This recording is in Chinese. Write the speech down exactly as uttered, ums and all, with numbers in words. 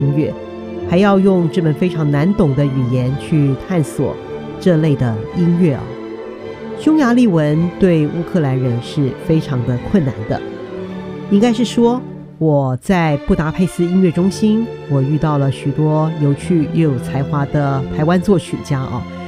音乐，还要用这门非常难懂的语言去探索这类的音乐啊。匈牙利文对乌克兰人是非常的困难的，应该是说我在布达佩斯音乐中心，我遇到了许多有趣又有才华的台湾作曲家啊。